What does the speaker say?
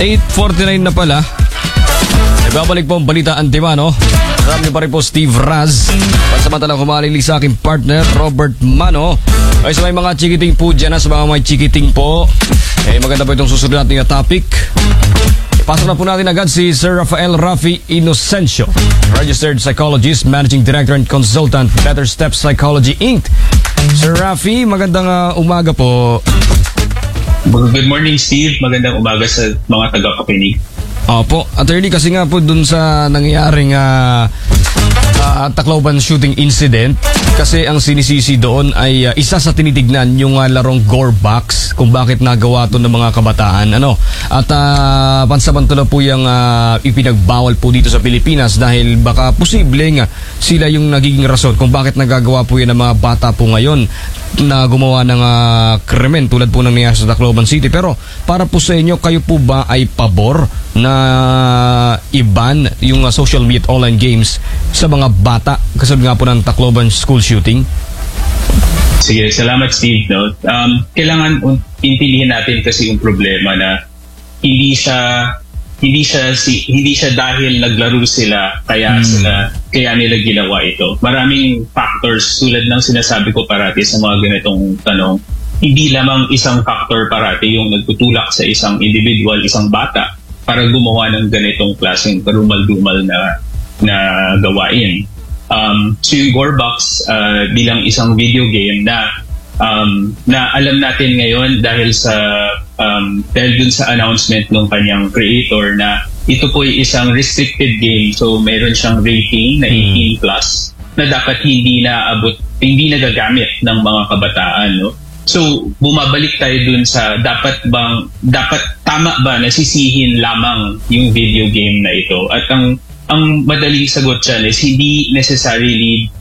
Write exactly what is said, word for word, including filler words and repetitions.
eight forty-nine na pala. Nagbabalik po ang balita Antimano. Kasama niyo pa rin po Steve Raz. Pansamantalang kumalili sa aking partner Robert Mano. Ay sa may mga chikiting po dyan, sa mga may chikiting po, eh maganda po itong susunod natin na topic. Ipasok na po natin agad si Sir Rafael Rafi Inocencio, Registered Psychologist, Managing Director and Consultant, Better Steps Psychology Incorporated. Sir Rafi, magandang uh, umaga po. Good morning, Steve. Magandang umaga sa mga taga-kapinig. Opo, attorney, kasi nga po dun sa nangyayaring uh, uh, Tacloban shooting incident, kasi ang sinisisi doon ay uh, isa sa tinitignan yung uh, larong gore box, kung bakit nagawa to ng mga kabataan. Ano? At uh, pansamantala po yung uh, ipinagbawal po dito sa Pilipinas dahil baka posibleng uh, sila yung nagiging rason kung bakit nagagawa po yan ng mga bata po ngayon na gumawa ng uh, krimen tulad po ng nangyari sa Tacloban City. Pero para po sa inyo, kayo po ba ay pabor na i-ban yung uh, social media at online games sa mga bata kasabay nga po ng Tacloban school shooting? Sige, salamat Steve. No? Um, kailangan intindihin natin kasi yung problema na hindi siya hindi siya si, hindi siya dahil naglaro sila kaya hmm. sila kaya nila ginawa ito. Maraming factors tulad ng sinasabi ko parati sa mga ganitong tanong. Hindi lamang isang factor parati yung nagtutulak sa isang individual, isang bata para gumawa ng ganitong klaseng karumal-dumal na na gawain. Um, so yung Gorebox uh, bilang isang video game na um, na alam natin ngayon dahil sa um, dahil dun sa announcement ng kanyang creator na ito po ay isang restricted game, so meron siyang rating na eighteen plus na dapat hindi na abot, hindi nagagamit ng mga kabataan, no? So bumabalik tayo dun sa dapat bang dapat tama ba nasisihin lamang yung video game na ito, at ang ang madaling sagot dyan is hindi necessarily